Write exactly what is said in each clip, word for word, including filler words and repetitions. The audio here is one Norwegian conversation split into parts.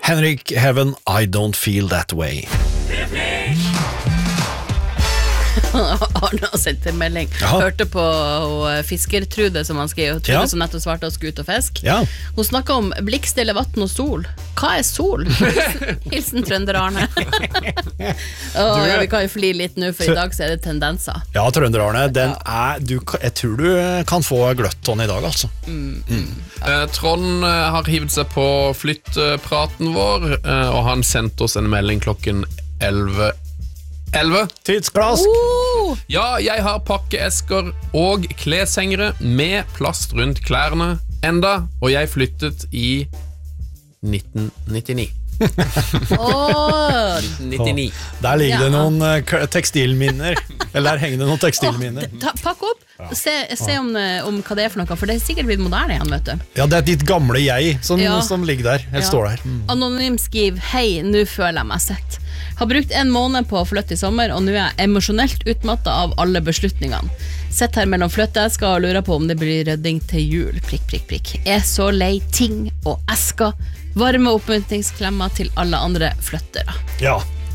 Henrik Heaven, I don't feel that way. Arne har sendt en melding. Jaha. Hørte på uh, Fiskertrude, som han skrev, Trude Ja. som nettopp svarte å skute og fisk. Ja. Hun snakket om blikstille vatten og sol. Hva er sol? Hilsen Trønder Arne. oh, ja, vi kan jo fly litt nå, for i dag så er det tendenser. Ja, Trønderarne, den er, du, jeg tror du kan få gløtton i dag, altså. Mm. Mm. Eh, Trond eh, har hivet seg på flyttpraten vår, eh, og han sendte oss en melding klokken elleve. elleve. Tidsklask. Oh! Ja, jeg har pakkeesker og kleshengere med plast rundt klærne enda, og jeg flyttet i nitten nittini. Oh! nittini. Der ligger det Ja. noen uh, k- tekstilminner. Eller der henger det noen tekstilminner. Oh, ta, pakk opp, se, se om, eh, om hva det er for noe, for det er sikkert blitt moderne igjen, vet du. Ja, det er ditt gamle jeg som, Ja. som ligger der. Eller Ja. står der. Mm. Anonym skriver: hei, nå føler jeg meg sett. Har brukt en måned på å flytte i sommer, og nå er jeg emosjonelt utmattet av alle beslutningene. Sett her mellom flytteesker og lurer på om det blir rydding til jul. Prikk, prikk, prikk. Er så lei ting og esker. Varme oppmuntringsklemmer til alle andre flyttere. Ja.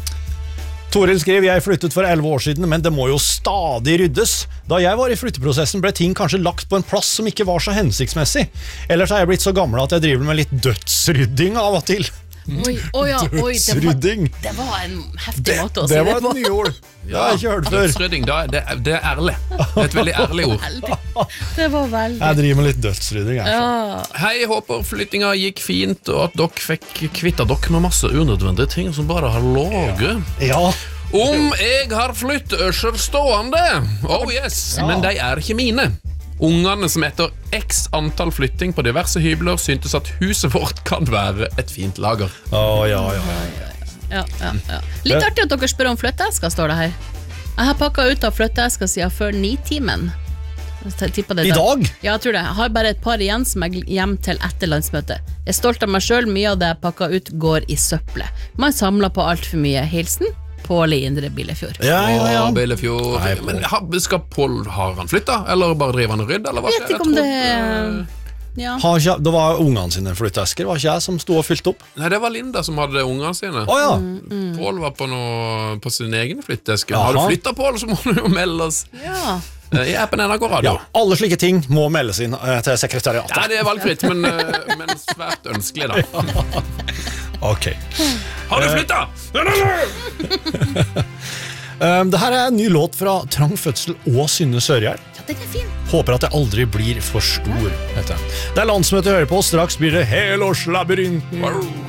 Toril skriver, jeg flyttet for elleve år siden, men det må jo stadig ryddes. Da jeg var i flytteprosessen ble ting kanskje lagt på en plass som ikke var så hensiktsmessig. Ellers er jeg blitt så gammel at jeg driver med litt dødsrydding av og til. Oi, oi, ja, oi, det var, Dødsrydding. det var en heftig Det, måte å si det det var på. et nyord. Det har jeg ikke hørt før. Dødsrydding, da, det, det er ærlig. Det er et veldig ærlig ord. Veldig. Det var veldig. Jeg driver med litt dødsrydding. Jeg. Ja. Hei, håper flyttinga gikk fint, og at dere fikk kvittet dere med masse unødvendige ting som bare har låget. Ja. Om jeg har flytteøsjer stående, oh yes, men de er ikke mine. Ungene som etter x antall flytting på diverse hybler syntes at huset vårt kan være et fint lager. Å, ja, ja. Ja, ja, ja. Litt artig at dere spør om flytteesker, står det her. Jeg har pakket ut av flytteesker siden før nitimen. Jeg tipper det I da. dag? Ja, jeg tror det. Jeg har bare et par igjen som jeg hjem til etter landsmøtet. Jeg er stolt av meg selv, mye av det jeg pakket ut går i søpplet. Man samler på alt for mye. Hilsen Pål i Indre Billefjord. Ja, ja, ja. Åh, Billefjord. Nei, Men har- skal Pål, har han flyttet, eller bare driver han og rydder, eller hva Jeg skjer? vet ikke om det trodde- ja. Har ikke, det var ungene sine flytteesker, var ikke jeg som stod og fylte opp? Nei, det var Linda som hadde ungene sine. Å ja. Pål var på, noe, på sin egen flytteske. Jaha. Har du flyttet, Pål, så må du jo melde oss Ja. eh, i appen N R K Radio. Ja, alle slike ting må meldes inn eh, til sekretariatet. Ja, det er valgfritt, men, eh, men svært ønskelig, da. Ok. Har du flyttet? Um, det her er en ny låt fra Trang Fødsel og Synne Sørgjerd. Ja, den er fin. Håper at jeg aldri blir for stor. Heter den. Det er landsmøte å høre på, straks blir det helårslabyrinten. Wow.